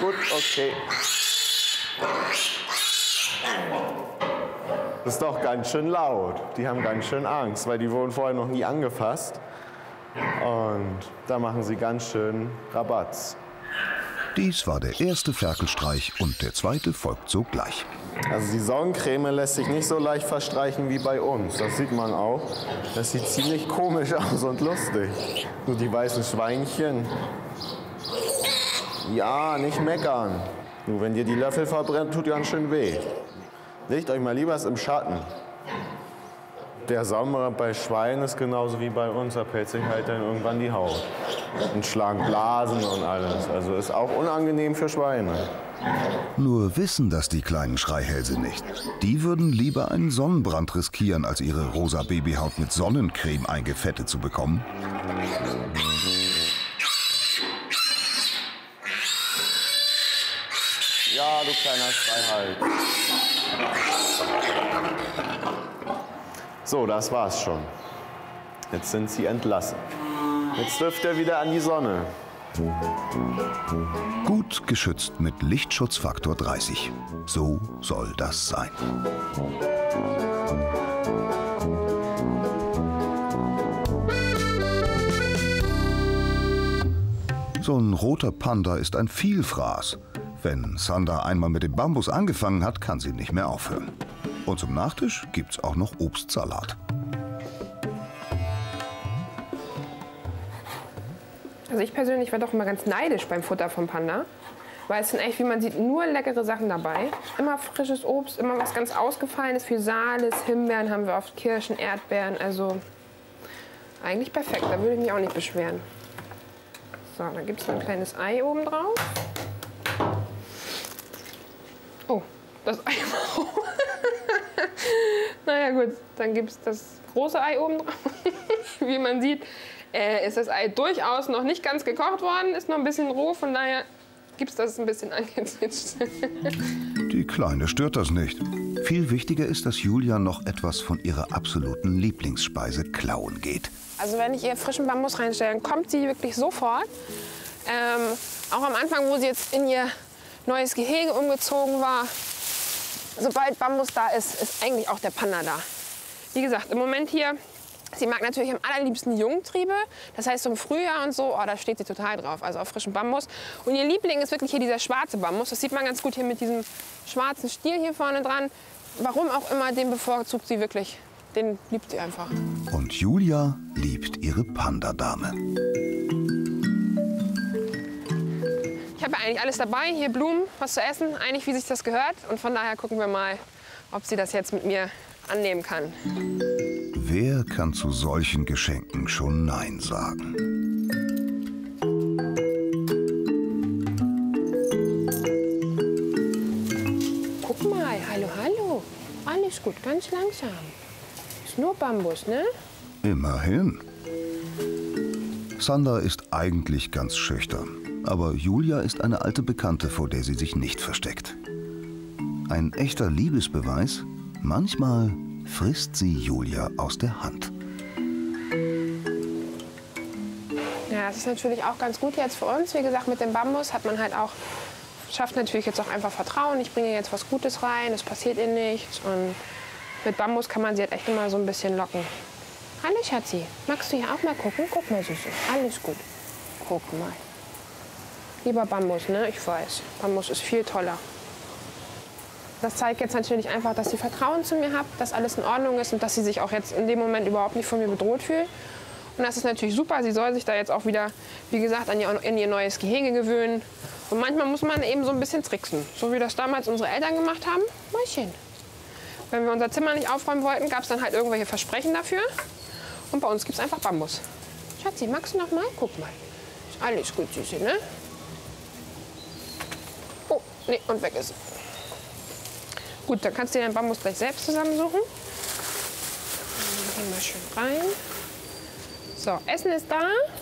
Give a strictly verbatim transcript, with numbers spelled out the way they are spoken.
Gut, okay. Das ist doch ganz schön laut. Die haben ganz schön Angst, weil die wurden vorher noch nie angefasst. Und da machen sie ganz schön Rabatz. Dies war der erste Ferkelstreich und der zweite folgt sogleich. Also die Sonnencreme lässt sich nicht so leicht verstreichen wie bei uns. Das sieht man auch. Das sieht ziemlich komisch aus und lustig. Nur die weißen Schweinchen. Ja, nicht meckern. Nur wenn dir die Löffel verbrennt, tut ganz schön weh. Legt euch mal lieber im Schatten. Der Sommer bei Schweinen ist genauso wie bei uns. Da pellt sich halt dann irgendwann die Haut. Und schlagen Blasen und alles. Also ist auch unangenehm für Schweine. Nur wissen das die kleinen Schreihälse nicht. Die würden lieber einen Sonnenbrand riskieren, als ihre rosa Babyhaut mit Sonnencreme eingefettet zu bekommen. Ja, du kleiner Schreihals. So, das war's schon. Jetzt sind sie entlassen. Jetzt dürft ihr wieder an die Sonne. Gut geschützt mit Lichtschutzfaktor dreißig. So soll das sein. So ein roter Panda ist ein Vielfraß. Wenn Sander einmal mit dem Bambus angefangen hat, kann sie nicht mehr aufhören. Und zum Nachtisch gibt's auch noch Obstsalat. Also ich persönlich war doch immer ganz neidisch beim Futter vom Panda. Weil es sind echt, wie man sieht, nur leckere Sachen dabei. Immer frisches Obst, immer was ganz Ausgefallenes. Physalis, Himbeeren haben wir oft, Kirschen, Erdbeeren. Also eigentlich perfekt, da würde ich mich auch nicht beschweren. So, dann gibt es ein kleines Ei oben drauf. Oh, das Ei war hoch. Naja gut, dann gibt es das große Ei oben drauf. Wie man sieht, äh, ist das Ei durchaus noch nicht ganz gekocht worden, ist noch ein bisschen roh, von daher gibt es das ein bisschen angezitscht. Die Kleine stört das nicht. Viel wichtiger ist, dass Julia noch etwas von ihrer absoluten Lieblingsspeise klauen geht. Also wenn ich ihr frischen Bambus reinstelle, dann kommt sie wirklich sofort. Ähm, auch am Anfang, wo sie jetzt in ihr neues Gehege umgezogen war, sobald Bambus da ist, ist eigentlich auch der Panda da. Wie gesagt, im Moment hier, sie mag natürlich am allerliebsten Jungtriebe. Das heißt, so im Frühjahr und so, oh, da steht sie total drauf, also auf frischen Bambus. Und ihr Liebling ist wirklich hier dieser schwarze Bambus. Das sieht man ganz gut hier mit diesem schwarzen Stiel hier vorne dran. Warum auch immer, den bevorzugt sie wirklich. Den liebt sie einfach. Und Julia liebt ihre Panda-Dame. Ich habe ja eigentlich alles dabei, hier Blumen, was zu essen, eigentlich wie sich das gehört. Und von daher gucken wir mal, ob sie das jetzt mit mir annehmen kann. Wer kann zu solchen Geschenken schon Nein sagen? Guck mal, hallo, hallo. Alles gut, ganz langsam. Ist nur Bambus, ne? Immerhin. Sander ist eigentlich ganz schüchtern. Aber Julia ist eine alte Bekannte, vor der sie sich nicht versteckt. Ein echter Liebesbeweis? Manchmal frisst sie Julia aus der Hand. Ja, das ist natürlich auch ganz gut jetzt für uns. Wie gesagt, mit dem Bambus hat man halt auch, schafft natürlich jetzt auch einfach Vertrauen. Ich bringe jetzt was Gutes rein, es passiert ihr nichts. Und mit Bambus kann man sie halt echt immer so ein bisschen locken. Hallo Schatzi, magst du hier auch mal gucken? Guck mal, Süße, alles gut. Guck mal. Lieber Bambus, ne? Ich weiß, Bambus ist viel toller. Das zeigt jetzt natürlich einfach, dass sie Vertrauen zu mir hat, dass alles in Ordnung ist und dass sie sich auch jetzt in dem Moment überhaupt nicht von mir bedroht fühlt. Und das ist natürlich super. Sie soll sich da jetzt auch wieder, wie gesagt, an ihr, in ihr neues Gehege gewöhnen. Und manchmal muss man eben so ein bisschen tricksen. So wie das damals unsere Eltern gemacht haben. Mäuschen. Wenn wir unser Zimmer nicht aufräumen wollten, gab es dann halt irgendwelche Versprechen dafür. Und bei uns gibt es einfach Bambus. Schatzi, magst du noch mal? Guck mal. Ist alles gut, Süße, ne? Oh, nee, und weg ist sie. Gut, dann kannst du dir den Bambus gleich selbst zusammensuchen. Gehen wir schön rein. So, Essen ist da.